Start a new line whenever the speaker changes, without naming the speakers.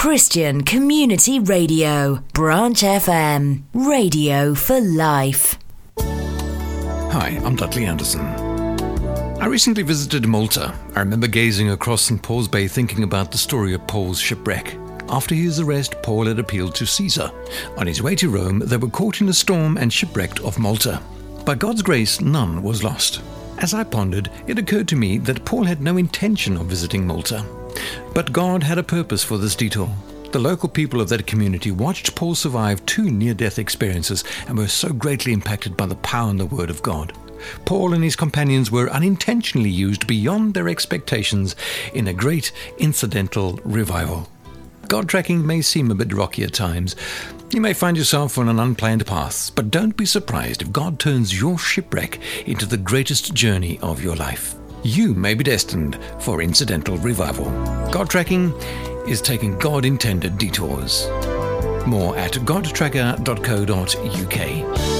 Christian Community Radio, Branch FM, radio for life.
Hi, I'm Dudley Anderson. I recently visited Malta. I remember gazing across St. Paul's Bay thinking about the story of Paul's shipwreck. After his arrest, Paul had appealed to Caesar. On his way to Rome, they were caught in a storm and shipwrecked off Malta. By God's grace, none was lost. As I pondered, it occurred to me that Paul had no intention of visiting Malta. But God had a purpose for this detour. The local people of that community watched Paul survive 2 near-death experiences and were so greatly impacted by the power and the word of God. Paul and his companions were unintentionally used beyond their expectations in a great incidental revival. God tracking may seem a bit rocky at times. You may find yourself on an unplanned path, but don't be surprised if God turns your shipwreck into the greatest journey of your life. You may be destined for incidental revival. God tracking is taking God-intended detours. More at godtracker.co.uk.